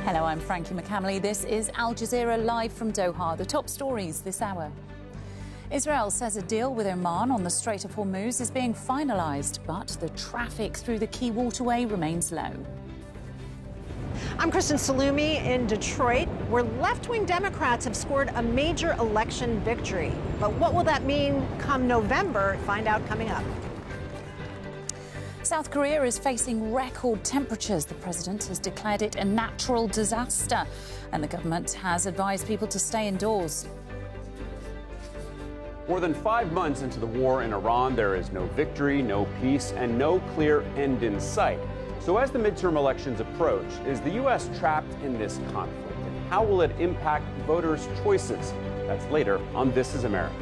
Hello, I'm Frankie McCamley. This is Al Jazeera live from Doha. The top stories this hour. Israel says a deal with Oman on the Strait of Hormuz is being finalised, but the traffic through the key waterway remains low. I'm Kristen Salumi in Detroit, where left-wing Democrats have scored a major election victory. But what will that mean come November? Find out coming up. South Korea is facing record temperatures. The president has declared it a natural disaster, and the government has advised people to stay indoors. More than 5 months into the war in Iran, there is no victory, no peace, and no clear end in sight. So as the midterm elections approach, is the U.S. trapped in this conflict? And how will it impact voters' choices? That's later on This Is America.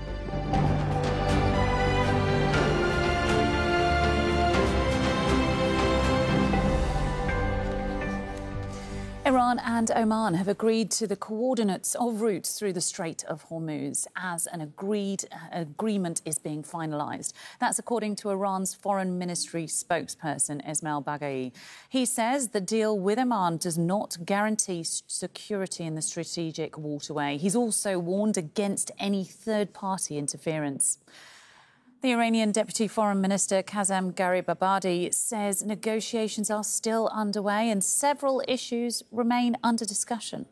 Iran and Oman have agreed to the coordinates of routes through the Strait of Hormuz as an agreement is being finalised. That's according to Iran's Foreign Ministry spokesperson, Esmail Baghaei. He says the deal with Oman does not guarantee security in the strategic waterway. He's also warned against any third-party interference. The Iranian Deputy Foreign Minister Kazem Garibabadi says negotiations are still underway and several issues remain under discussion.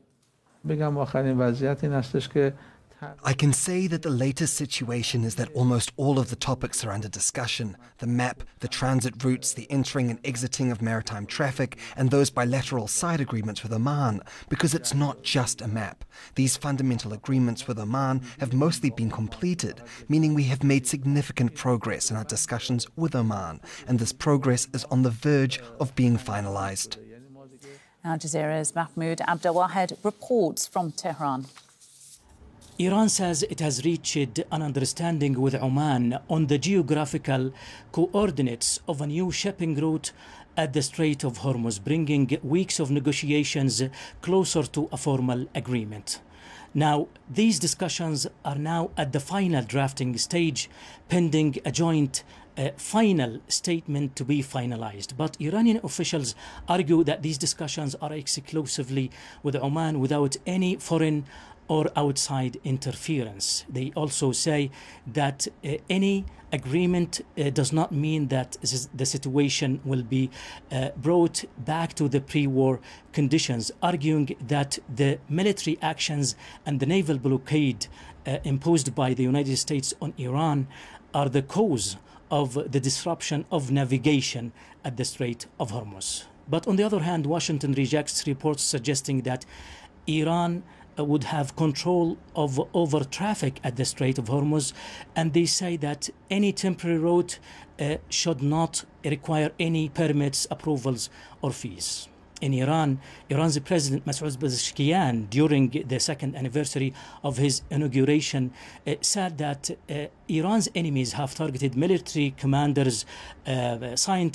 I can say that the latest situation is that almost all of the topics are under discussion. The map, the transit routes, the entering and exiting of maritime traffic, and those bilateral side agreements with Oman, because it's not just a map. These fundamental agreements with Oman have mostly been completed, meaning we have made significant progress in our discussions with Oman, and this progress is on the verge of being finalized. Al Jazeera's Mahmoud Abdelwahed reports from Tehran. Iran says it has reached an understanding with Oman on the geographical coordinates of a new shipping route at the Strait of Hormuz, bringing weeks of negotiations closer to a formal agreement. Now, these discussions are now at the final drafting stage, pending a joint final statement to be finalized. But Iranian officials argue that these discussions are exclusively with Oman without any foreign or outside interference. They also say that any agreement does not mean that the situation will be brought back to the pre-war conditions, arguing that the military actions and the naval blockade imposed by the United States on Iran are the cause of the disruption of navigation at the Strait of Hormuz. But on the other hand, Washington rejects reports suggesting that Iran would have control over traffic at the Strait of Hormuz, and they say that any temporary route should not require any permits, approvals, or fees. In Iran, Iran's President Masoud Pezeshkian, during the second anniversary of his inauguration, said that Iran's enemies have targeted military commanders, scientists,